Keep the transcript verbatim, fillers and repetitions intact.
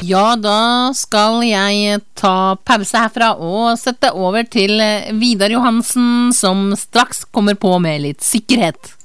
Ja, da skal jeg ta pause herfra og sette over til Vidar Johansen, som straks kommer på med litt sikkerhet.